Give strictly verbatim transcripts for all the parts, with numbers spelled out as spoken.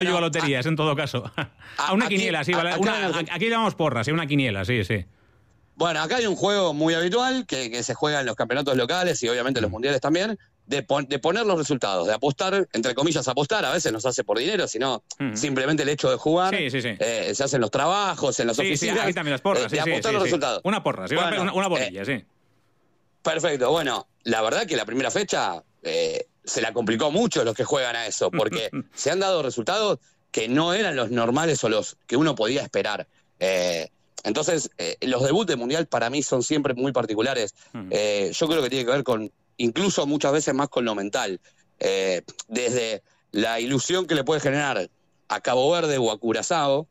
yo a loterías, en todo caso. A una aquí, quiniela, sí, vale. acá, Una, aquí le llamamos porras, sí, una quiniela, sí, sí. Bueno, acá hay un juego muy habitual que, que se juega en los campeonatos locales y obviamente en los mundiales también, de, pon, de poner los resultados, de apostar, entre comillas apostar, a veces no se hace por dinero, sino mm. simplemente el hecho de jugar, sí, sí, sí. Eh, se hacen los trabajos, en las sí, oficinas, sí, aquí también las porras, eh, sí, de sí, apostar sí, los sí. resultados. Una porra, sí, bueno, una, una bolilla, eh, sí. Perfecto, bueno, la verdad que la primera fecha eh, se la complicó mucho los que juegan a eso, porque se han dado resultados que no eran los normales o los que uno podía esperar. Eh, Entonces, eh, los debuts de Mundial para mí son siempre muy particulares. Eh, yo creo que tiene que ver con, incluso muchas veces más con lo mental. Eh, desde la ilusión que le puede generar a Cabo Verde o a Curazao,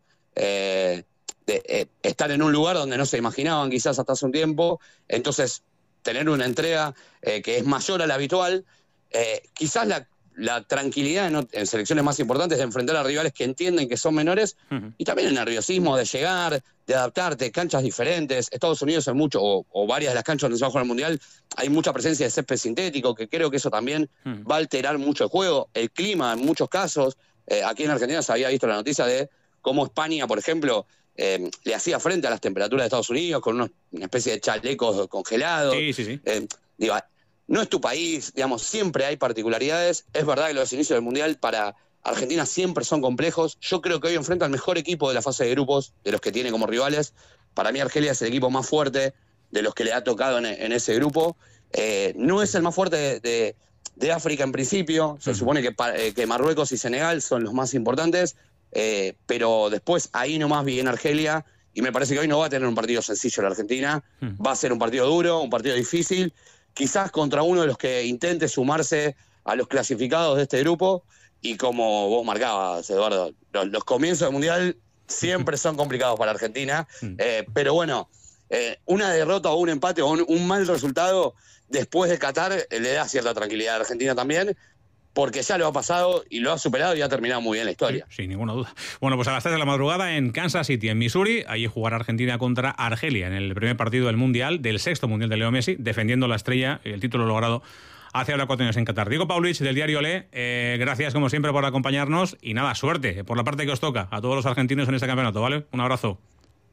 eh, de eh, estar en un lugar donde no se imaginaban quizás hasta hace un tiempo, entonces tener una entrega eh, que es mayor a la habitual, eh, quizás la la tranquilidad en, en selecciones más importantes de enfrentar a rivales que entienden que son menores, uh-huh. y también el nerviosismo de llegar, de adaptarte, canchas diferentes. Estados Unidos en mucho, o, o varias de las canchas donde se va a jugar el Mundial, hay mucha presencia de césped sintético, que creo que eso también uh-huh. va a alterar mucho el juego, el clima en muchos casos. Eh, aquí en Argentina se había visto la noticia de cómo España, por ejemplo, eh, le hacía frente a las temperaturas de Estados Unidos con unos, una especie de chalecos congelados. Sí, sí, sí. Eh, digo, no es tu país, digamos, siempre hay particularidades. Es verdad que los inicios del Mundial para Argentina siempre son complejos. Yo creo que hoy enfrenta al mejor equipo de la fase de grupos, de los que tiene como rivales. Para mí Argelia es el equipo más fuerte de los que le ha tocado en, en ese grupo. Eh, no es el más fuerte de, de, de África en principio. Se uh-huh. supone que, eh, que Marruecos y Senegal son los más importantes, eh, pero después ahí nomás viene Argelia, y me parece que hoy no va a tener un partido sencillo la Argentina. Uh-huh. Va a ser un partido duro, un partido difícil, quizás contra uno de los que intente sumarse a los clasificados de este grupo, y como vos marcabas, Eduardo, los, los comienzos del Mundial siempre son complicados para Argentina, eh, pero bueno, eh, una derrota o un empate o un, un mal resultado después de Qatar eh, le da cierta tranquilidad a Argentina también, porque ya lo ha pasado y lo ha superado y ha terminado muy bien la historia. Sí, sin ninguna duda. Bueno, pues a las tres de la madrugada en Kansas City, en Missouri, allí jugará Argentina contra Argelia en el primer partido del Mundial, del sexto Mundial de Leo Messi, defendiendo la estrella, el título logrado hace ahora cuatro años en Qatar. Diego Paulich, del diario Olé, eh, gracias como siempre por acompañarnos y nada, suerte por la parte que os toca a todos los argentinos en este campeonato, ¿vale? Un abrazo.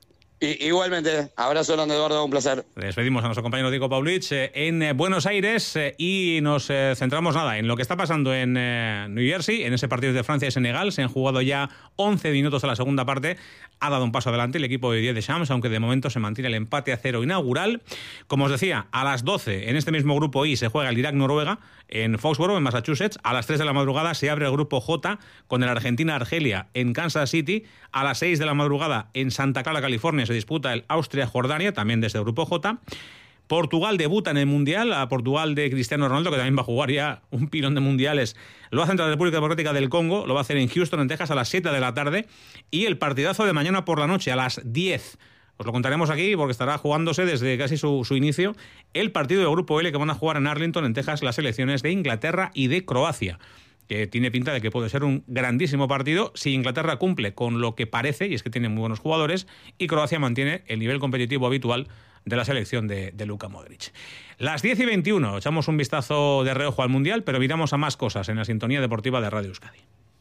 Y, igualmente, abrazo grande, Eduardo, un placer. Despedimos a nuestro compañero Diego Paulich eh, en eh, Buenos Aires eh, y nos eh, centramos nada en lo que está pasando en eh, New Jersey, en ese partido de Francia y Senegal. Se han jugado ya once minutos de la segunda parte. Ha dado un paso adelante el equipo de Didier Deschamps, aunque de momento se mantiene el empate a cero inaugural. Como os decía, a las doce en este mismo grupo I se juega el Irak-Noruega en Foxborough, en Massachusetts. A las tres de la madrugada se abre el grupo J con el Argentina-Argelia en Kansas City. A las seis de la madrugada en Santa Clara, California, se disputa el Austria-Jordania, también desde el grupo J. Portugal debuta en el Mundial, a Portugal de Cristiano Ronaldo, que también va a jugar ya un pilón de mundiales. Lo hace en la República Democrática del Congo, lo va a hacer en Houston, en Texas, a las siete de la tarde. Y el partidazo de mañana por la noche, a las diez. Os lo contaremos aquí porque estará jugándose desde casi su, su inicio el partido del grupo L, que van a jugar en Arlington, en Texas, las selecciones de Inglaterra y de Croacia, que tiene pinta de que puede ser un grandísimo partido si Inglaterra cumple con lo que parece, y es que tiene muy buenos jugadores, y Croacia mantiene el nivel competitivo habitual de la selección de, de Luka Modric. Las diez y veintiuno, echamos un vistazo de reojo al Mundial, pero miramos a más cosas en la sintonía deportiva de Radio Euskadi.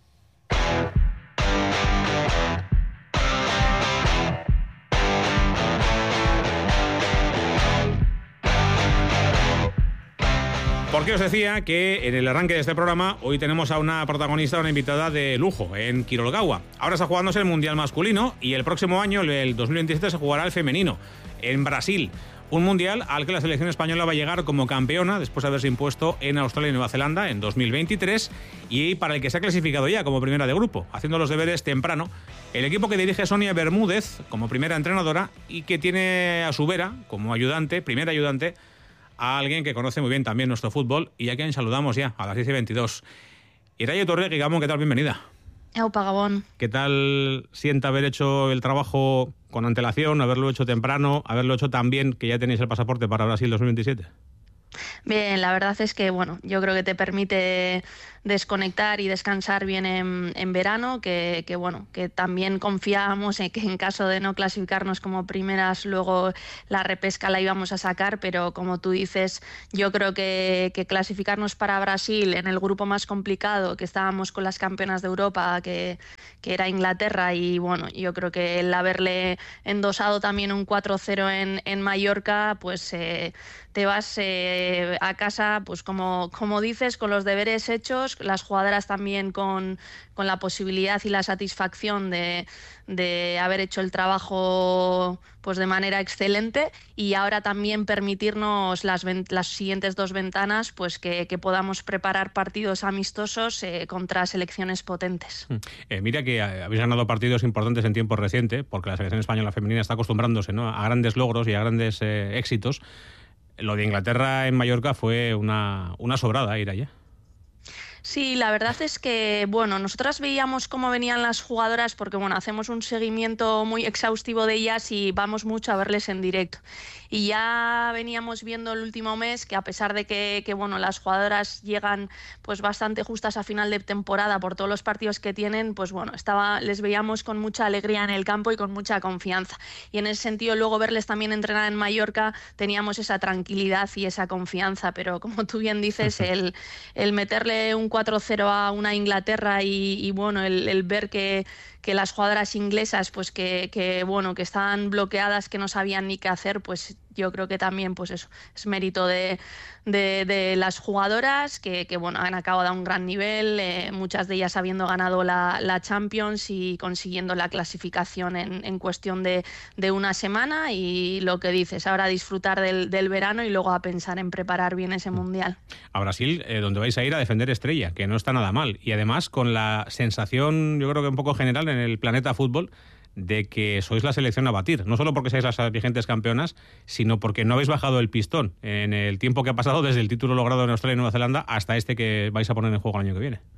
¿Por qué os decía que en el arranque de este programa hoy tenemos a una protagonista, una invitada de lujo en Kirolgawa? Ahora está jugándose el Mundial masculino y el próximo año, el dos mil veintisiete, se jugará el femenino en Brasil. Un Mundial al que la selección española va a llegar como campeona después de haberse impuesto en Australia y Nueva Zelanda en dos mil veintitrés, y para el que se ha clasificado ya como primera de grupo, haciendo los deberes temprano, el equipo que dirige Sonia Bermúdez como primera entrenadora y que tiene a su vera como ayudante, primera ayudante, a alguien que conoce muy bien también nuestro fútbol y a quien saludamos ya a las diez y veintidós. Iraye Torregui, Gabón, ¿qué tal? Bienvenida. Eupa, Gabón. ¿Qué tal sienta haber hecho el trabajo con antelación, haberlo hecho temprano, haberlo hecho tan bien que ya tenéis el pasaporte para Brasil dos mil veintisiete? Bien, la verdad es que bueno, yo creo que te permite desconectar y descansar bien en, en verano, que, que bueno, que también confiábamos en que en caso de no clasificarnos como primeras, luego la repesca la íbamos a sacar, pero como tú dices, yo creo que, que clasificarnos para Brasil en el grupo más complicado, que estábamos con las campeonas de Europa, que, que era Inglaterra, y bueno, yo creo que el haberle endosado también un cuatro cero en, en Mallorca, pues eh, te vas eh, a casa, pues como, como dices, con los deberes hechos, las jugadoras también con, con la posibilidad y la satisfacción de, de haber hecho el trabajo pues de manera excelente, y ahora también permitirnos las, las siguientes dos ventanas, pues que, que podamos preparar partidos amistosos eh, contra selecciones potentes. Eh, mira que habéis ganado partidos importantes en tiempo reciente, porque la selección española femenina está acostumbrándose, ¿no?, a grandes logros y a grandes eh, éxitos. Lo de Inglaterra en Mallorca fue una, una sobrada ir allá. Sí, la verdad es que, bueno, nosotras veíamos cómo venían las jugadoras porque, bueno, hacemos un seguimiento muy exhaustivo de ellas y vamos mucho a verles en directo. Y ya veníamos viendo el último mes que, a pesar de que, que bueno, las jugadoras llegan pues bastante justas a final de temporada por todos los partidos que tienen, pues bueno, estaba, les veíamos con mucha alegría en el campo y con mucha confianza. Y en ese sentido, luego verles también entrenar en Mallorca, teníamos esa tranquilidad y esa confianza. Pero como tú bien dices, el, el meterle un cuatro cero a una Inglaterra y, y bueno, el, el ver que, que las jugadoras inglesas pues que, que bueno, que estaban bloqueadas, que no sabían ni qué hacer, pues yo creo que también pues eso es mérito de, de, de las jugadoras que, que bueno, han acabado a un gran nivel, eh, muchas de ellas habiendo ganado la, la Champions y consiguiendo la clasificación en, en cuestión de, de una semana. Y lo que dices, ahora disfrutar del, del verano y luego a pensar en preparar bien ese mundial. A Brasil, eh, donde vais a ir a defender estrella, que no está nada mal, y además con la sensación, yo creo que un poco general en el planeta fútbol, de que sois la selección a batir, no solo porque seáis las vigentes campeonas, sino porque no habéis bajado el pistón en el tiempo que ha pasado desde el título logrado en Australia y Nueva Zelanda hasta este que vais a poner en juego el año que viene.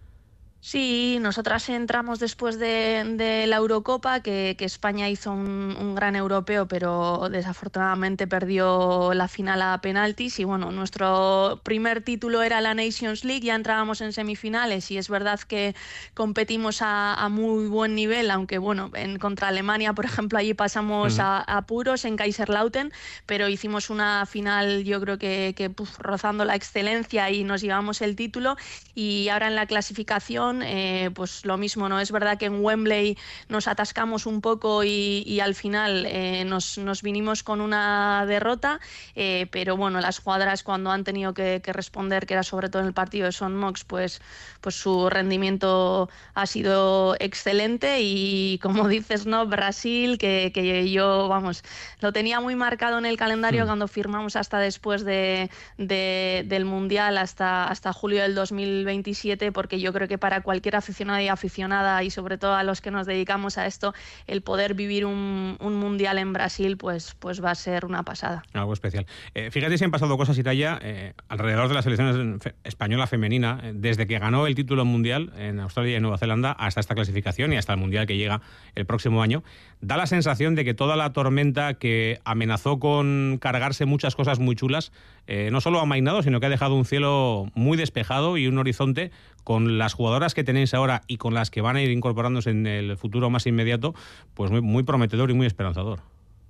Sí, nosotras entramos después de, de la Eurocopa, que, que España hizo un, un gran europeo, pero desafortunadamente perdió la final a penaltis. Y bueno, nuestro primer título era la Nations League, ya entrábamos en semifinales y es verdad que competimos a, a muy buen nivel, aunque bueno, en contra Alemania, por ejemplo, allí pasamos uh-huh. a, a puros en Kaiserslautern, pero hicimos una final, yo creo que, que puf, rozando la excelencia, y nos llevamos el título. Y ahora en la clasificación, Eh, pues lo mismo, ¿no? Es verdad que en Wembley nos atascamos un poco y, y al final eh, nos, nos vinimos con una derrota, eh, pero bueno, las jugadoras cuando han tenido que, que responder, que era sobre todo en el partido de Son Mox, pues, pues su rendimiento ha sido excelente. Y como dices, ¿no?, Brasil, que, que yo, vamos, lo tenía muy marcado en el calendario mm. cuando firmamos hasta después de, de, del Mundial, hasta, hasta julio del dos mil veintisiete, porque yo creo que para cualquier aficionado y aficionada, y sobre todo a los que nos dedicamos a esto, el poder vivir un, un mundial en Brasil pues, pues va a ser una pasada. Algo especial. Eh, fíjate si han pasado cosas, Iratxa, eh, alrededor de la selección española femenina, eh, desde que ganó el título mundial en Australia y Nueva Zelanda hasta esta clasificación y hasta el mundial que llega el próximo año. Da la sensación de que toda la tormenta que amenazó con cargarse muchas cosas muy chulas, eh, no solo ha amainado, sino que ha dejado un cielo muy despejado y un horizonte con las jugadoras que tenéis ahora y con las que van a ir incorporándose en el futuro más inmediato, pues muy, muy prometedor y muy esperanzador.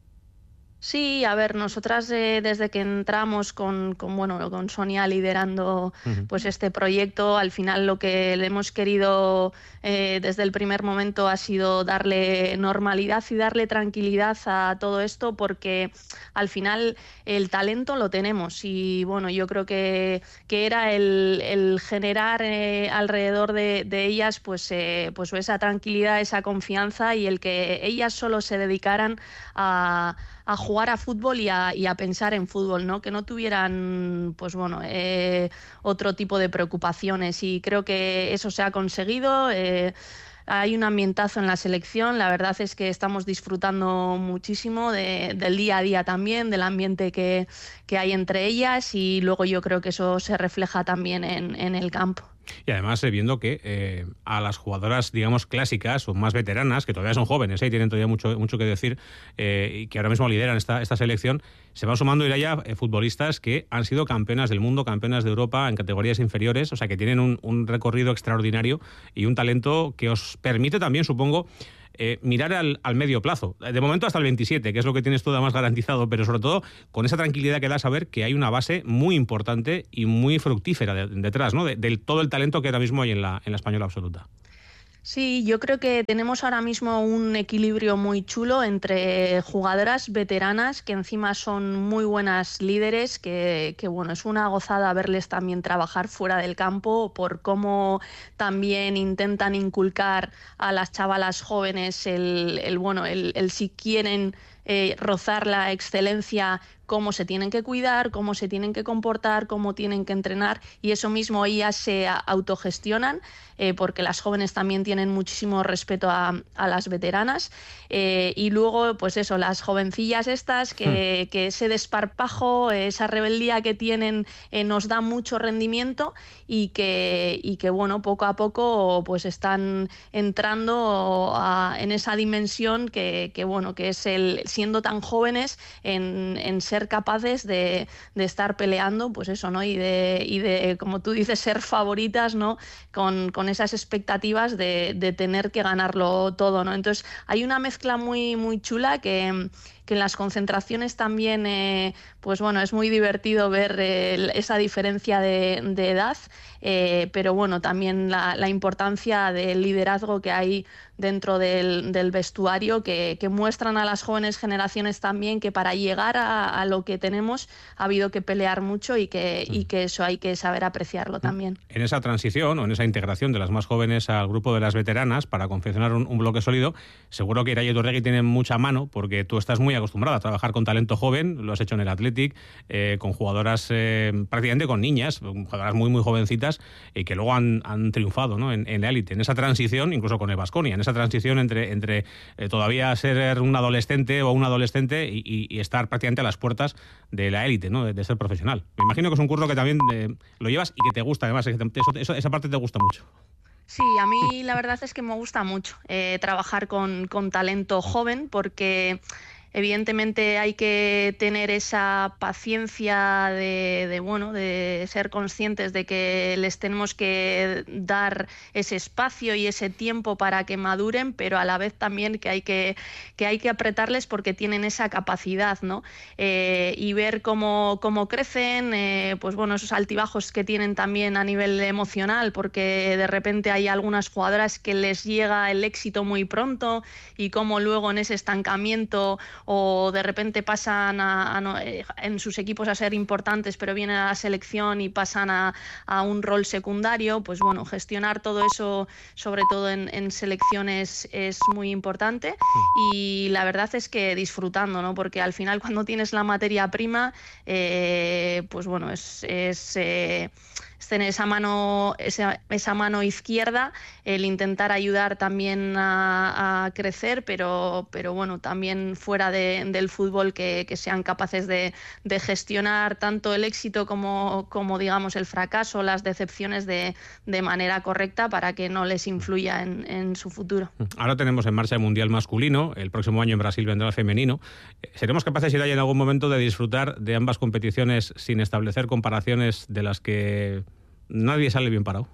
Sí, a ver, nosotras eh, desde que entramos con, con bueno con Sonia liderando uh-huh. pues este proyecto, al final lo que le hemos querido eh, desde el primer momento ha sido darle normalidad y darle tranquilidad a todo esto, porque al final el talento lo tenemos y bueno, yo creo que, que era el, el generar eh, alrededor de, de ellas pues, eh, pues esa tranquilidad, esa confianza, y el que ellas solo se dedicaran a a jugar a fútbol y a, y a pensar en fútbol, ¿no? Que no tuvieran, pues bueno, eh, otro tipo de preocupaciones, y creo que eso se ha conseguido. Eh, hay un ambientazo en la selección, la verdad es que estamos disfrutando muchísimo de, del día a día también, del ambiente que, que hay entre ellas, y luego yo creo que eso se refleja también en, en el campo. Y además eh, viendo que eh, a las jugadoras, digamos, clásicas o más veteranas, que todavía son jóvenes eh, y tienen todavía mucho, mucho que decir, eh, y que ahora mismo lideran esta, esta selección, se van sumando, Ireia, eh, futbolistas que han sido campeonas del mundo, campeonas de Europa en categorías inferiores, o sea que tienen un, un recorrido extraordinario y un talento que os permite también, supongo, Eh, mirar al, al medio plazo. De momento hasta el veintisiete, que es lo que tienes tú además garantizado, pero sobre todo con esa tranquilidad que da saber que hay una base muy importante y muy fructífera de, detrás, ¿no? De, de todo el talento que ahora mismo hay en la, en la española absoluta. Sí, yo creo que tenemos ahora mismo un equilibrio muy chulo entre jugadoras veteranas que encima son muy buenas líderes, que, que bueno, es una gozada verles también trabajar fuera del campo por cómo también intentan inculcar a las chavalas jóvenes el, el bueno, el, el si quieren eh, rozar la excelencia, cómo se tienen que cuidar, cómo se tienen que comportar, cómo tienen que entrenar, y eso mismo ellas se autogestionan, eh, porque las jóvenes también tienen muchísimo respeto a, a las veteranas, eh, y luego pues eso, las jovencillas estas que, hmm. que ese desparpajo, esa rebeldía que tienen eh, nos da mucho rendimiento y que, y que bueno, poco a poco pues están entrando a, en esa dimensión que, que bueno, que es el siendo tan jóvenes en, en ser capaces de, de estar peleando, pues eso, ¿no? Y de, y de, como tú dices, ser favoritas, ¿no? Con, con esas expectativas de, de tener que ganarlo todo, ¿no? Entonces hay una mezcla muy, muy chula que, que en las concentraciones también, eh, pues bueno, es muy divertido ver eh, esa diferencia de, de edad, eh, pero bueno, también la, la importancia del liderazgo que hay dentro del, del vestuario, que, que muestran a las jóvenes generaciones también que para llegar a, a lo que tenemos ha habido que pelear mucho y que, y que eso hay que saber apreciarlo también. En esa transición o en esa integración de las más jóvenes al grupo de las veteranas para confeccionar un, un bloque sólido, seguro que Ireia Iturregui tiene mucha mano, porque tú estás muy acostumbrada a trabajar con talento joven, lo has hecho en el Athletic, eh, con jugadoras, eh, prácticamente con niñas, jugadoras muy muy jovencitas, y eh, que luego han, han triunfado, ¿no? en, en la élite, en esa transición, incluso con el Baskonia, en esa transición entre, entre eh, todavía ser un adolescente o un adolescente y, y, y estar prácticamente a las puertas de la élite, ¿no? de, de ser profesional. Me imagino que es un curso que también eh, lo llevas y que te gusta, además, eso, eso, esa parte te gusta mucho. Sí, a mí la verdad es que me gusta mucho eh, trabajar con, con talento joven, porque evidentemente hay que tener esa paciencia de, de, bueno, de ser conscientes de que les tenemos que dar ese espacio y ese tiempo para que maduren, pero a la vez también que hay que, que, hay que apretarles porque tienen esa capacidad, ¿no? Eh, y ver cómo, cómo crecen, eh, pues bueno, esos altibajos que tienen también a nivel emocional, porque de repente hay algunas jugadoras que les llega el éxito muy pronto y cómo luego en ese estancamiento o de repente pasan a, a, en sus equipos a ser importantes, pero vienen a la selección y pasan a, a un rol secundario. Pues bueno, gestionar todo eso, sobre todo en, en selecciones, es muy importante, y la verdad es que disfrutando, ¿no? Porque al final cuando tienes la materia prima, eh, pues bueno, es... es eh, tener esa mano, esa, esa mano izquierda, el intentar ayudar también a, a crecer, pero, pero bueno, también fuera de, del fútbol que, que sean capaces de, de gestionar tanto el éxito como, como digamos el fracaso, las decepciones de, de manera correcta para que no les influya en, en su futuro. Ahora tenemos en marcha el Mundial masculino, el próximo año en Brasil vendrá el femenino. ¿Seremos capaces, Ireia, en algún momento de disfrutar de ambas competiciones sin establecer comparaciones de las que nadie sale bien parado?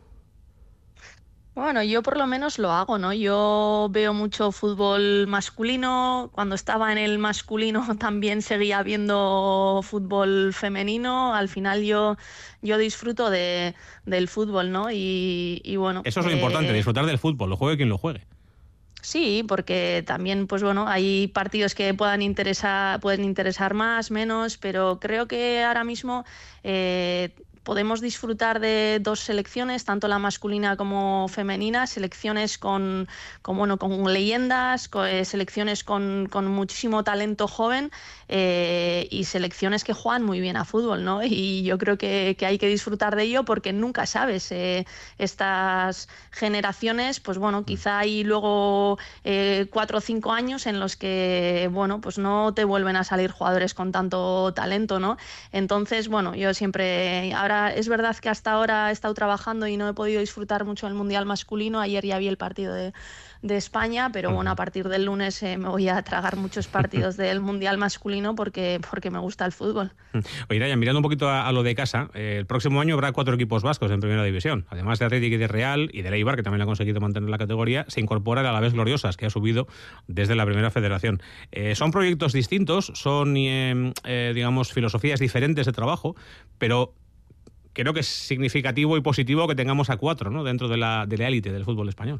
Bueno, yo por lo menos lo hago, ¿no? Yo veo mucho fútbol masculino. Cuando estaba en el masculino también seguía viendo fútbol femenino. Al final yo, yo disfruto de, del fútbol, ¿no? Y, y bueno... Eso es lo eh, importante, disfrutar del fútbol, lo juegue quien lo juegue. Sí, porque también, pues bueno, hay partidos que puedan interesar, pueden interesar más, menos, pero creo que ahora mismo... Eh, podemos disfrutar de dos selecciones, tanto la masculina como femenina, selecciones con, con, bueno, con leyendas, con, eh, selecciones con, con muchísimo talento joven, eh, y selecciones que juegan muy bien a fútbol, ¿no? Y yo creo que, que hay que disfrutar de ello porque nunca sabes. Eh, estas generaciones, pues bueno, quizá hay luego eh, cuatro o cinco años en los que, bueno, pues no te vuelven a salir jugadores con tanto talento, ¿no? Entonces, bueno, yo siempre... Ahora ahora es verdad que hasta ahora he estado trabajando y no he podido disfrutar mucho del Mundial masculino. Ayer ya vi el partido de, de España, pero bueno, a partir del lunes eh, me voy a tragar muchos partidos del Mundial masculino porque, porque me gusta el fútbol. Oye, Iraya, mirando un poquito a, a lo de casa, eh, el próximo año habrá cuatro equipos vascos en Primera División. Además de Atlético y de Real y del Eibar, que también ha conseguido mantener la categoría, se incorpora el Alavés Gloriosas, que ha subido desde la Primera Federación. Eh, son proyectos distintos, son, eh, eh, digamos, filosofías diferentes de trabajo, pero creo que es significativo y positivo que tengamos a cuatro, ¿no?, dentro de la de la élite del fútbol español.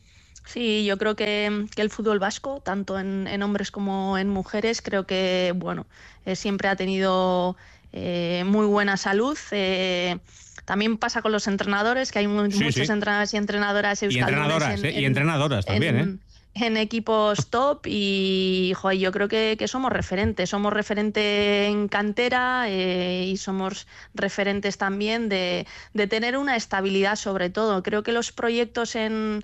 Sí, yo creo que, que el fútbol vasco, tanto en, en hombres como en mujeres, creo que bueno, eh, siempre ha tenido eh, muy buena salud. Eh, también pasa con los entrenadores, que hay muy, sí, muchos sí. entrenadores y entrenadoras y entrenadoras, en, eh, en, y entrenadoras también, en, ¿eh? en equipos top y joder, yo creo que, que somos referentes, somos referente en cantera eh, y somos referentes también de, de tener una estabilidad sobre todo. Creo que los proyectos en,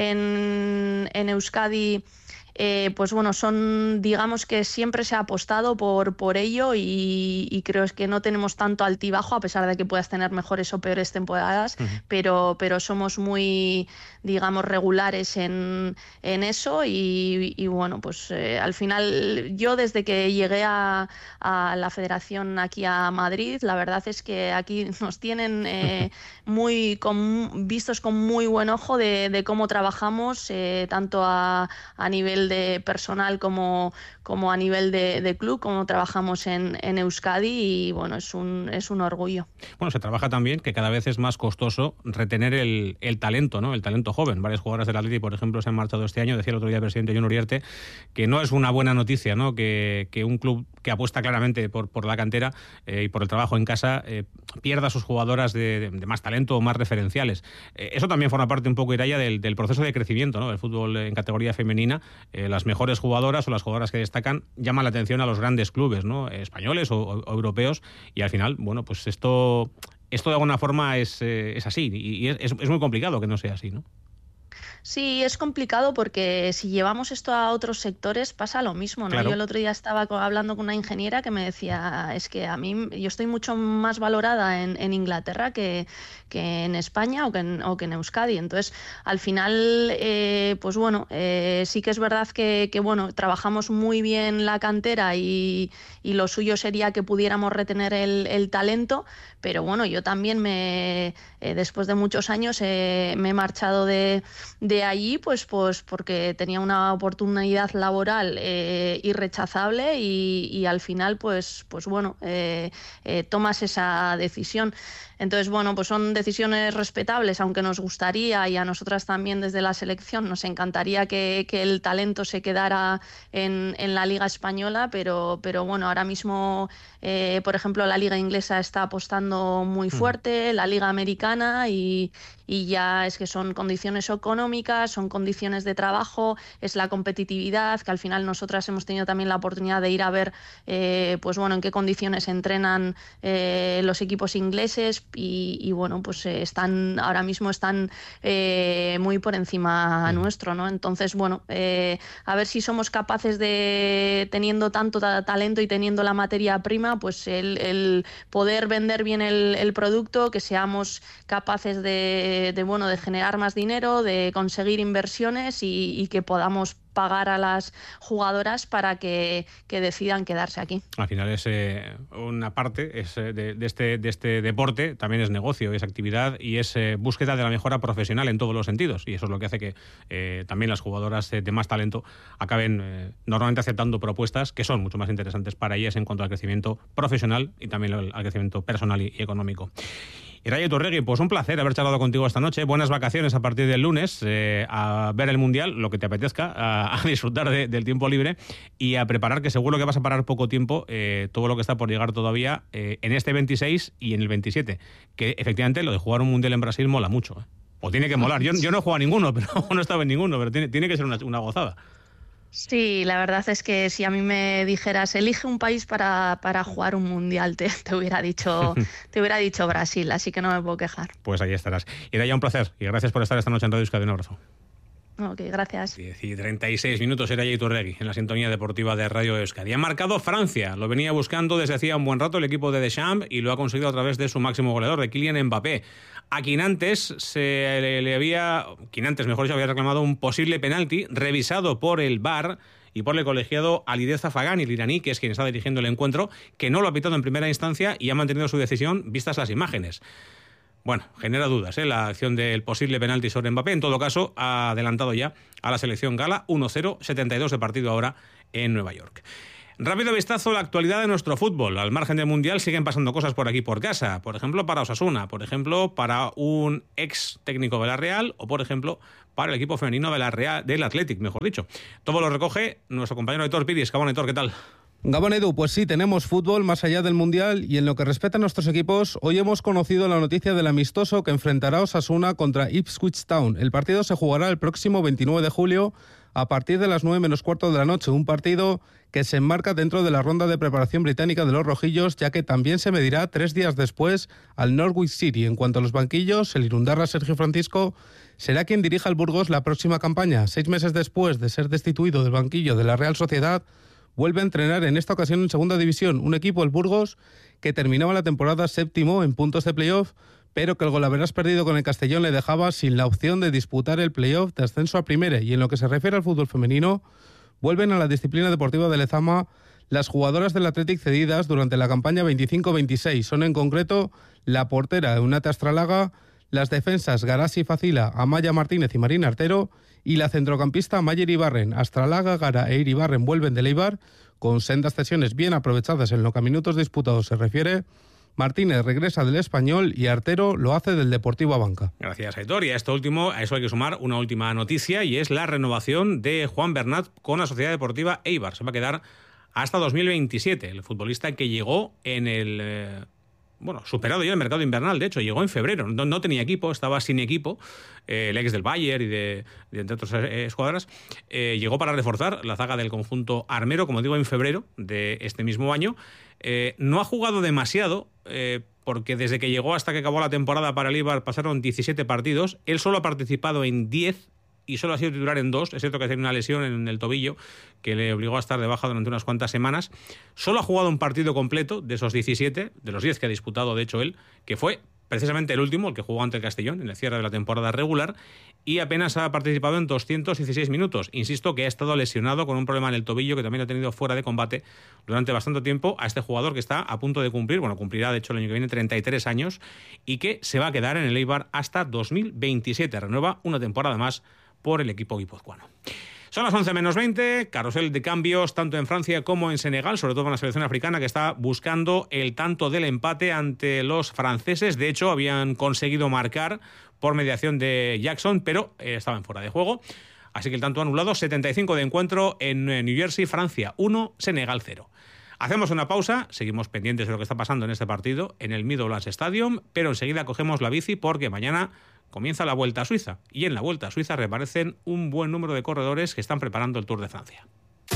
en, en Euskadi Eh, pues bueno, son, digamos que siempre se ha apostado por, por ello y, y creo que no tenemos tanto altibajo, a pesar de que puedas tener mejores o peores temporadas, uh-huh. pero, pero somos muy, digamos, regulares en, en eso y, y bueno, pues eh, al final yo desde que llegué a, a la federación aquí a Madrid, la verdad es que aquí nos tienen eh, muy con, vistos con muy buen ojo de, de cómo trabajamos, eh, tanto a, a nivel de personal como, como a nivel de, de club, como trabajamos en, en Euskadi y bueno, es un, es un orgullo. Bueno, se trabaja también que cada vez es más costoso retener el, el talento, ¿no? El talento joven. Varias jugadoras del Atleti, por ejemplo, se han marchado este año. Decía el otro día el presidente Jon Uriarte que no es una buena noticia, ¿no?, que, que un club que apuesta claramente por, por la cantera eh, y por el trabajo en casa eh, pierda a sus jugadoras de, de, de más talento o más referenciales. Eh, eso también forma parte un poco, Iraya, del, del proceso de crecimiento, ¿no?, del fútbol en categoría femenina. Eh, las mejores jugadoras o las jugadoras que destacan llaman la atención a los grandes clubes, ¿no?, españoles o, o, o europeos, y al final, bueno, pues esto, esto de alguna forma es, eh, es así y es, es muy complicado que no sea así, ¿no? Sí, es complicado porque si llevamos esto a otros sectores pasa lo mismo, ¿no? Claro. Yo el otro día estaba hablando con una ingeniera que me decía, es que a mí yo estoy mucho más valorada en, en Inglaterra que, que en España o que en, o que en Euskadi. Entonces, al final, eh, pues bueno, eh, sí que es verdad que, que bueno, trabajamos muy bien la cantera y, y lo suyo sería que pudiéramos retener el, el talento, pero bueno, yo también me, eh, después de muchos años eh, me he marchado de, de de allí pues pues porque tenía una oportunidad laboral eh, irrechazable y, y al final pues pues bueno eh, eh, tomas esa decisión. Entonces, bueno, pues son decisiones respetables, aunque nos gustaría, y a nosotras también desde la selección nos encantaría que, que el talento se quedara en, en la Liga Española, pero, pero bueno, ahora mismo, eh, por ejemplo, la Liga Inglesa está apostando muy fuerte, la Liga Americana, y, y ya es que son condiciones económicas, son condiciones de trabajo, es la competitividad, que al final nosotras hemos tenido también la oportunidad de ir a ver, eh, pues bueno, en qué condiciones entrenan eh, los equipos ingleses. Y, y bueno, pues eh, están ahora mismo están eh, muy por encima mm. nuestro, ¿no? Entonces, bueno, eh, a ver si somos capaces de, teniendo tanto ta- talento y teniendo la materia prima, pues el, el poder vender bien el, el producto, que seamos capaces de, de, bueno, de generar más dinero, de conseguir inversiones y, y que podamos pagar a las jugadoras para que, que decidan quedarse aquí. Al final es eh, una parte es, eh, de, de, este, de este deporte, también es negocio, es actividad y es eh, búsqueda de la mejora profesional en todos los sentidos, y eso es lo que hace que eh, también las jugadoras eh, de más talento acaben eh, normalmente aceptando propuestas que son mucho más interesantes para ellas en cuanto al crecimiento profesional y también al, al crecimiento personal y, y económico. Iraya Iturregui, pues un placer haber charlado contigo esta noche. Buenas vacaciones a partir del lunes, eh, a ver el Mundial, lo que te apetezca, a, a disfrutar de, del tiempo libre y a preparar, que seguro que vas a parar poco tiempo, eh, todo lo que está por llegar todavía eh, en este veintiséis y en el veintisiete. Que efectivamente lo de jugar un Mundial en Brasil mola mucho, ¿eh? O tiene que molar. Yo, yo no he jugado a ninguno, pero no he estado en ninguno, pero tiene, tiene que ser una, una gozada. Sí, la verdad es que si a mí me dijeras elige un país para, para jugar un mundial, te, te hubiera dicho te hubiera dicho Brasil, así que no me puedo quejar. Pues ahí estarás. Iraya, un placer y gracias por estar esta noche en Radio Euskadi. Un abrazo. Ok, gracias. diez y treinta y seis minutos era Iturregui en la sintonía deportiva de Radio Euskadi. Ha marcado Francia, lo venía buscando desde hacía un buen rato el equipo de Deschamps y lo ha conseguido a través de su máximo goleador, de Kylian Mbappé. A Quinantes se le, le había, Quinantes mejor dicho, había reclamado un posible penalti revisado por el V A R y por el colegiado Alidez Zafagani, el iraní, que es quien está dirigiendo el encuentro, que no lo ha pitado en primera instancia y ha mantenido su decisión vistas las imágenes. Bueno, genera dudas, ¿eh? La acción del posible penalti sobre Mbappé. En todo caso, ha adelantado ya a la selección gala uno cero, setenta y dos de partido ahora en Nueva York. Rápido vistazo a la actualidad de nuestro fútbol. Al margen del Mundial siguen pasando cosas por aquí por casa. Por ejemplo, para Osasuna, por ejemplo, para un ex técnico de la Real o, por ejemplo, para el equipo femenino de la Real, del Athletic, mejor dicho. Todo lo recoge nuestro compañero Aitor Piris. Gabón, Aitor, ¿qué tal? Gabón, Edu, pues sí, tenemos fútbol más allá del Mundial y en lo que respecta a nuestros equipos, hoy hemos conocido la noticia del amistoso que enfrentará Osasuna contra Ipswich Town. El partido se jugará el próximo veintinueve de julio a partir de las nueve menos cuarto de la noche, un partido que se enmarca dentro de la ronda de preparación británica de los rojillos, ya que también se medirá tres días después al Norwich City. En cuanto a los banquillos, el irundarra Sergio Francisco será quien dirija al Burgos la próxima campaña. Seis meses después de ser destituido del banquillo de la Real Sociedad, vuelve a entrenar en esta ocasión en Segunda División, un equipo, el Burgos, que terminaba la temporada séptimo en puntos de playoff, pero que el golaveras perdido con el Castellón le dejaba sin la opción de disputar el playoff de ascenso a Primera. Y en lo que se refiere al fútbol femenino, vuelven a la disciplina deportiva de Lezama las jugadoras del Athletic cedidas durante la campaña veinticinco veintiséis. Son en concreto la portera Eunate Astralaga, las defensas Garasi Facila, Amaya Martínez y Marina Artero, y la centrocampista Mayer Ibarren. Astralaga, Gara e Iribarren vuelven del Eibar, con sendas cesiones bien aprovechadas en lo que a minutos disputados se refiere. Martínez regresa del Español y Artero lo hace del Deportivo Abanca. Gracias, Aitor. Y a esto último, a eso hay que sumar una última noticia, y es la renovación de Juan Bernat con la Sociedad Deportiva Eibar. Se va a quedar hasta dos mil veintisiete. El futbolista que llegó en el... Eh, bueno, superado ya el mercado invernal, de hecho, llegó en febrero, no, no tenía equipo, estaba sin equipo, eh, el ex del Bayern y de, de entre otras eh, escuadras, eh, llegó para reforzar la zaga del conjunto armero, como digo, en febrero de este mismo año. Eh, no ha jugado demasiado, eh, porque desde que llegó hasta que acabó la temporada para el Eibar pasaron diecisiete partidos, él solo ha participado en diez y solo ha sido titular en dos. Es cierto que tiene una lesión en el tobillo que le obligó a estar de baja durante unas cuantas semanas. Solo ha jugado un partido completo de esos diecisiete, de los diez que ha disputado, de hecho, él, que fue precisamente el último, el que jugó ante el Castellón en el cierre de la temporada regular, y apenas ha participado en doscientos dieciséis minutos. Insisto que ha estado lesionado con un problema en el tobillo que también lo ha tenido fuera de combate durante bastante tiempo, a este jugador que está a punto de cumplir, bueno, cumplirá de hecho el año que viene treinta y tres años, y que se va a quedar en el Eibar hasta dos mil veintisiete. Renueva una temporada más por el equipo guipuzcoano. Son las once menos veinte, carrusel de cambios tanto en Francia como en Senegal, sobre todo en la selección africana, que está buscando el tanto del empate ante los franceses. De hecho, habían conseguido marcar por mediación de Jackson, pero eh, estaban fuera de juego. Así que el tanto anulado, setenta y cinco de encuentro en New Jersey, Francia uno, Senegal cero. Hacemos una pausa, seguimos pendientes de lo que está pasando en este partido en el Meadowlands Stadium, pero enseguida cogemos la bici porque mañana comienza la Vuelta a Suiza, y en la Vuelta a Suiza reaparecen un buen número de corredores que están preparando el Tour de Francia.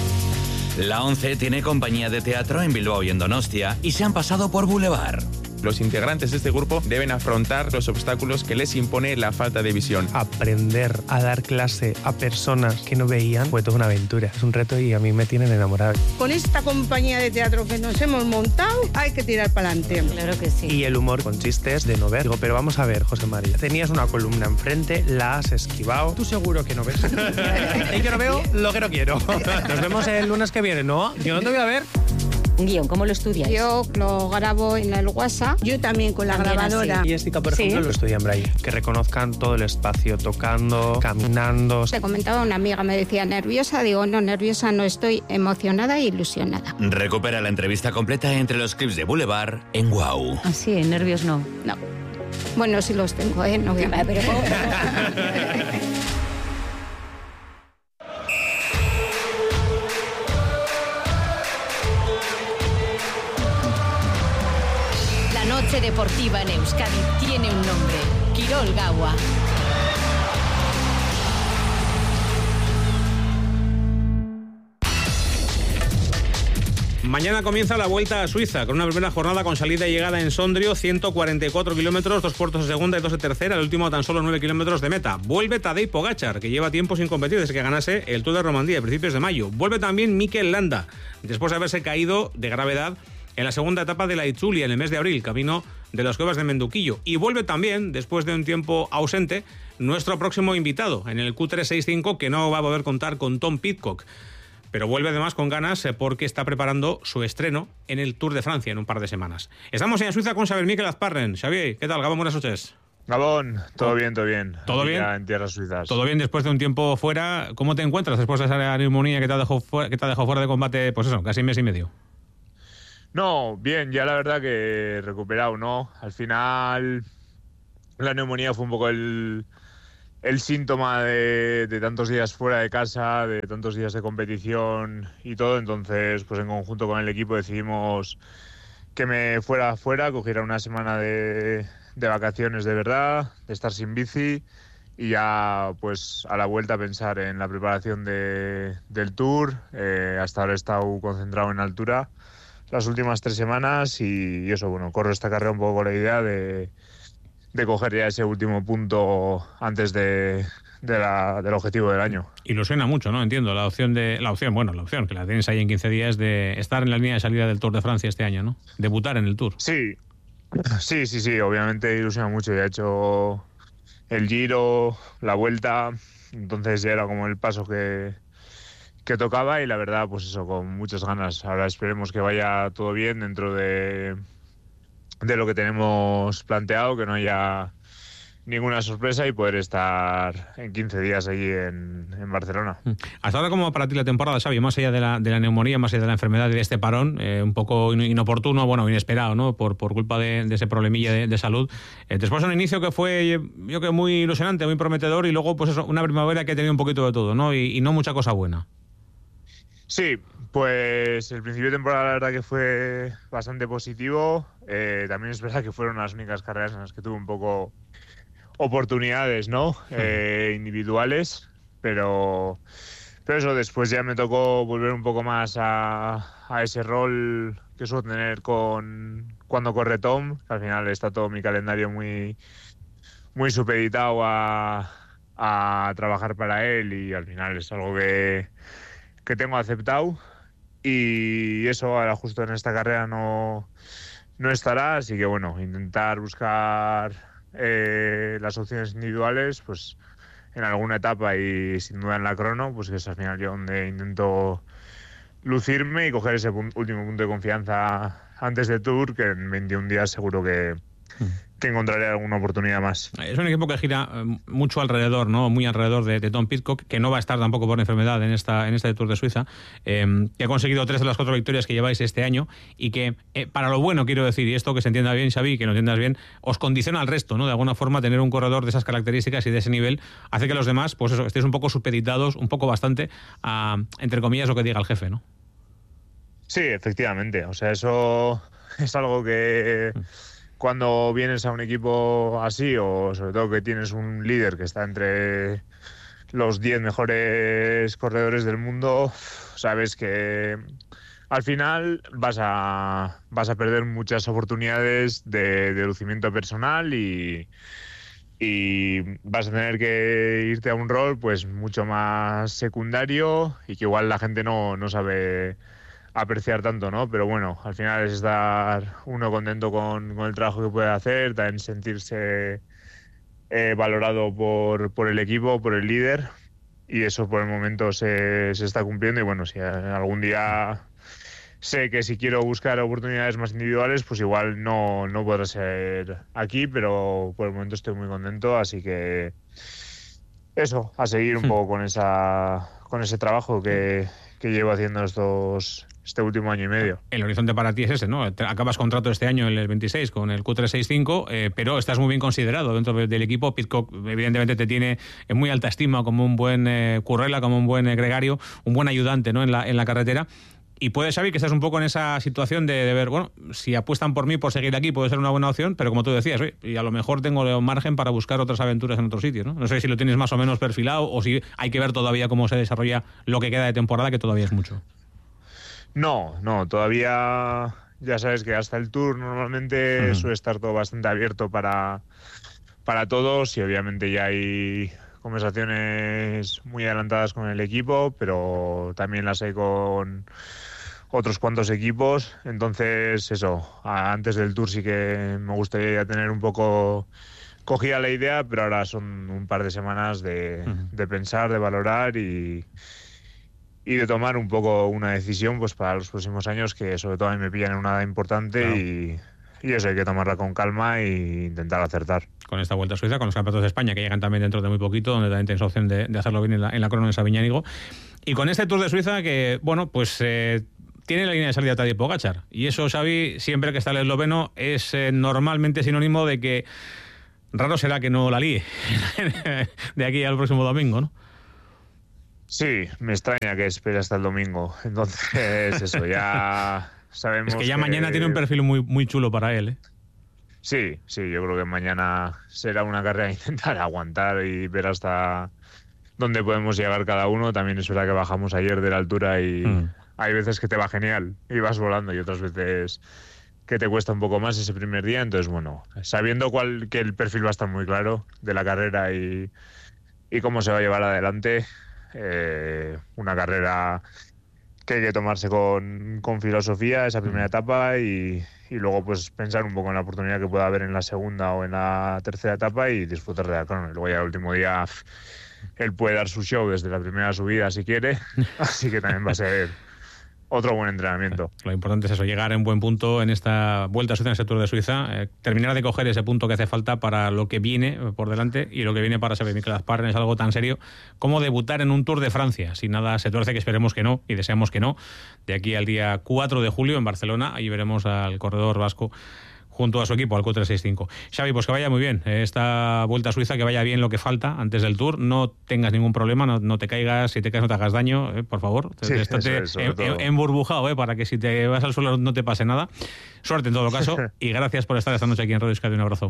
La ONCE tiene compañía de teatro en Bilbao y en Donostia y se han pasado por Boulevard. Los integrantes de este grupo deben afrontar los obstáculos que les impone la falta de visión. Aprender a dar clase a personas que no veían fue toda una aventura. Es un reto y a mí me tienen enamorado. Con esta compañía de teatro que nos hemos montado hay que tirar para adelante. Claro que sí. Y el humor con chistes de no ver. Digo, pero vamos a ver, José María, tenías una columna enfrente, la has esquivado. Tú seguro que no ves. Y yo no veo lo que no quiero. Nos vemos el lunes que viene, ¿no? Yo no te voy a ver. Un guión, ¿cómo lo estudias? Yo lo grabo en el WhatsApp, yo también con la También grabadora. Y Estica, por Sí. ejemplo, lo estudia en braille. Que reconozcan todo el espacio, tocando, caminando. Te comentaba una amiga, me decía nerviosa, digo no, nerviosa no estoy, emocionada e ilusionada. Recupera la entrevista completa entre los clips de Boulevard en Wow. Ah, sí, nervios no. No. Bueno, sí los tengo, ¿eh? No voy a... Pero, La noche deportiva en Euskadi tiene un nombre: Kirol Gaua. Mañana comienza la Vuelta a Suiza, con una primera jornada con salida y llegada en Sondrio, ciento cuarenta y cuatro kilómetros, dos puertos de segunda y dos de tercera, el último tan solo nueve kilómetros de meta. Vuelve Tadej Pogačar, que lleva tiempo sin competir desde que ganase el Tour de Romandía a principios de mayo. Vuelve también Mikel Landa, después de haberse caído de gravedad en la segunda etapa de la Itzulia en el mes de abril, camino de las cuevas de Menduquillo. Y vuelve también, después de un tiempo ausente, nuestro próximo invitado en el Q tres sesenta y cinco, que no va a poder contar con Tom Pidcock. Pero vuelve además con ganas porque está preparando su estreno en el Tour de Francia en un par de semanas. Estamos en Suiza con Xavier Mikel Azparren. Xavier, ¿qué tal? Gabón, buenas noches. Gabón, todo bien, todo bien. ¿Todo Aquí bien? ya en tierras suizas. Todo bien después de un tiempo fuera. ¿Cómo te encuentras después de esa neumonía que te ha dejado fuera, que te ha dejado fuera de combate, pues eso, casi mes y medio? No, bien, ya la verdad que recuperado, ¿no? Al final la neumonía fue un poco el... el síntoma de, de tantos días fuera de casa, de tantos días de competición y todo. Entonces, pues en conjunto con el equipo decidimos que me fuera afuera, cogiera una semana de, de vacaciones de verdad, de estar sin bici y ya pues a la vuelta pensar en la preparación de, del Tour. Eh, hasta ahora he estado concentrado en altura las últimas tres semanas y, y eso, bueno, corro esta carrera un poco con la idea de... de coger ya ese último punto antes de, de la, del objetivo del año. Ilusiona mucho, ¿no? Entiendo, la opción, de la opción, bueno, la opción que la tienes ahí en quince días de estar en la línea de salida del Tour de Francia este año, ¿no? Debutar en el Tour. Sí, sí, sí, sí, obviamente ilusiona mucho. Ya he hecho el Giro, la Vuelta, entonces ya era como el paso que, que tocaba y la verdad, pues eso, con muchas ganas. Ahora esperemos que vaya todo bien dentro de... de lo que tenemos planteado, que no haya ninguna sorpresa y poder estar en quince días allí en, en Barcelona. Hasta ahora, ¿cómo para ti la temporada, Xavi? Más allá de la, de la neumonía, más allá de la enfermedad y de este parón, eh, un poco inoportuno, bueno, inesperado, ¿no? Por, por culpa de, de ese problemilla de, de salud. Eh, después de un inicio que fue, yo creo, muy ilusionante, muy prometedor y luego, pues eso, una primavera que ha tenido un poquito de todo, ¿no? Y, y no mucha cosa buena. Sí, pues el principio de temporada la verdad que fue bastante positivo. Eh, también es verdad que fueron las únicas carreras en las que tuve un poco oportunidades, ¿no? Eh, individuales, pero, pero eso, después ya me tocó volver un poco más a, a ese rol que suelo tener con cuando corre Tom, que al final está todo mi calendario muy, muy supeditado a, a trabajar para él y al final es algo que, que tengo aceptado. Y eso ahora justo en esta carrera no, no estará, así que bueno, intentar buscar eh, las opciones individuales pues en alguna etapa y sin duda en la crono, pues que es al final yo donde intento lucirme y coger ese pun- último punto de confianza antes del Tour, que en veintiún días seguro que, que encontraré alguna oportunidad más. Es un equipo que gira eh, mucho alrededor, ¿no? Muy alrededor de, de Tom Pidcock, que no va a estar tampoco por enfermedad en esta en este Tour de Suiza, eh, que ha conseguido tres de las cuatro victorias que lleváis este año y que, eh, para lo bueno, quiero decir, y esto que se entienda bien, Xavi, que lo entiendas bien, os condiciona al resto, ¿no? De alguna forma, tener un corredor de esas características y de ese nivel hace que los demás, pues eso, estéis un poco supeditados, un poco bastante, a, entre comillas, lo que diga el jefe, ¿no? Sí, efectivamente. O sea, eso es algo que... Cuando vienes a un equipo así, o sobre todo que tienes un líder que está entre los diez mejores corredores del mundo, sabes que al final vas a, vas a perder muchas oportunidades de, de lucimiento personal y, y vas a tener que irte a un rol pues mucho más secundario y que igual la gente no, no sabe apreciar tanto, ¿no? Pero bueno, al final es estar uno contento con, con el trabajo que puede hacer, también sentirse eh, valorado por, por el equipo, por el líder, y eso por el momento se, se está cumpliendo. Y bueno, si algún día sé que si quiero buscar oportunidades más individuales, pues igual no, no podrá ser aquí, pero por el momento estoy muy contento, así que eso, a seguir un poco con esa con ese trabajo que, que llevo haciendo estos este último año y medio. El horizonte para ti es ese, ¿no? Acabas contrato este año, el veintiséis, con el Q tres sesenta y cinco, eh, pero estás muy bien considerado dentro del equipo. Pidcock, evidentemente, te tiene en muy alta estima como un buen eh, currela, como un buen eh, gregario, un buen ayudante, ¿no? en, la, en la carretera. Y puedes saber que estás un poco en esa situación de, de ver, bueno, si apuestan por mí por seguir aquí puede ser una buena opción, pero como tú decías, oye, y a lo mejor tengo margen para buscar otras aventuras en otros sitios, ¿no? No sé si lo tienes más o menos perfilado o si hay que ver todavía cómo se desarrolla lo que queda de temporada, que todavía es mucho. No, no, todavía ya sabes que hasta el Tour normalmente uh-huh. suele estar todo bastante abierto para, para todos y obviamente ya hay conversaciones muy adelantadas con el equipo, pero también las hay con otros cuantos equipos. Entonces, eso, antes del Tour sí que me gustaría tener un poco cogida la idea, pero ahora son un par de semanas de, uh-huh. de pensar, de valorar y, y de tomar un poco una decisión pues para los próximos años, que sobre todo a mí me pillan en una edad importante. Claro. y... Y eso hay que tomarla con calma e intentar acertar. Con esta Vuelta a Suiza, con los campeonatos de España que llegan también dentro de muy poquito, donde también tienes opción de, de hacerlo bien en la, en la Crono de Sabiñánigo. Y con este Tour de Suiza que, bueno, pues eh, tiene la línea de salida Tadej Pogačar. Y eso, Xavi, siempre que está el esloveno, es eh, normalmente sinónimo de que raro será que no la líe de aquí al próximo domingo, ¿no? Sí, me extraña que espere hasta el domingo. Entonces, eso, ya... Sabemos es que ya que... mañana tiene un perfil muy, muy chulo para él, ¿eh? Sí, sí, yo creo que mañana será una carrera a intentar aguantar y ver hasta dónde podemos llegar cada uno. También es verdad que bajamos ayer de la altura y mm. hay veces que te va genial y vas volando y otras veces que te cuesta un poco más ese primer día. Entonces, bueno, sabiendo cuál, que el perfil va a estar muy claro de la carrera y, y cómo se va a llevar adelante, eh, una carrera... que hay que tomarse con, con filosofía esa primera etapa y, y luego pues pensar un poco en la oportunidad que pueda haber en la segunda o en la tercera etapa y disfrutar de la crono. Y luego ya el último día él puede dar su show desde la primera subida si quiere, así que también va a ser otro buen entrenamiento. Lo importante es eso, llegar en buen punto en esta Vuelta a Suiza, en ese Tour de Suiza, eh, terminar de coger ese punto que hace falta para lo que viene por delante, y lo que viene para Xavi Mikel Asparren es algo tan serio como debutar en un Tour de Francia. Si nada se tuerce, que esperemos que no, y deseamos que no, de aquí al día cuatro de julio en Barcelona. Ahí veremos al corredor vasco junto a su equipo, al Q trescientos sesenta y cinco. Xavi, pues que vaya muy bien esta Vuelta a Suiza, que vaya bien lo que falta antes del Tour, no tengas ningún problema, no, no te caigas, si te caes no te hagas daño, eh, por favor. Sí, Estate eso es, en, emburbujado, eh, para que si te vas al suelo no te pase nada. Suerte en todo caso, y gracias por estar esta noche aquí en Radio Euskadi. Un abrazo.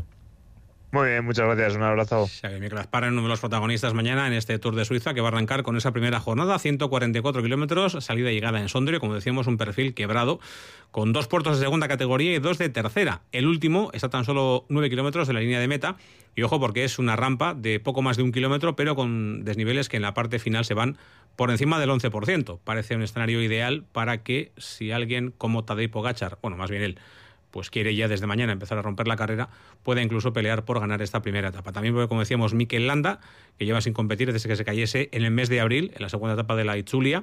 Muy bien, muchas gracias, un abrazo. Xavi Mikel Asparren, uno de los protagonistas mañana en este Tour de Suiza, que va a arrancar con esa primera jornada, ciento cuarenta y cuatro kilómetros, salida y llegada en Sondrio, como decíamos, un perfil quebrado, con dos puertos de segunda categoría y dos de tercera. El último está tan solo nueve kilómetros de la línea de meta, y ojo porque es una rampa de poco más de un kilómetro, pero con desniveles que en la parte final se van por encima del once por ciento. Parece un escenario ideal para que, si alguien como Tadej Pogačar, bueno, más bien él, pues quiere ya desde mañana empezar a romper la carrera, puede incluso pelear por ganar esta primera etapa. También, porque, como decíamos, Mikel Landa, que lleva sin competir desde que se cayese en el mes de abril, en la segunda etapa de la Itzulia,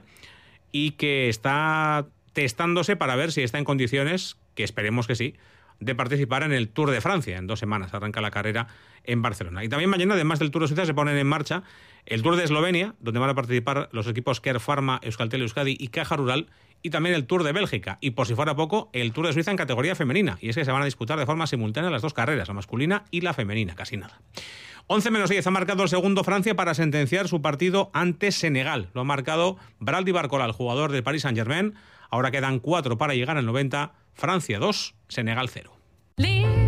y que está testándose para ver si está en condiciones, que esperemos que sí, de participar en el Tour de Francia. En dos semanas arranca la carrera en Barcelona. Y también mañana, además del Tour de Suiza, se ponen en marcha el Tour de Eslovenia, donde van a participar los equipos Care Pharma, Euskaltel Euskadi y Caja Rural, y también el Tour de Bélgica, y por si fuera poco, el Tour de Suiza en categoría femenina. Y es que se van a disputar de forma simultánea las dos carreras, la masculina y la femenina, casi nada. once menos diez ha marcado el segundo Francia para sentenciar su partido ante Senegal. Lo ha marcado Braldi Barcola, el jugador del Paris Saint-Germain. Ahora quedan cuatro para llegar al noventa. Francia dos, Senegal cero.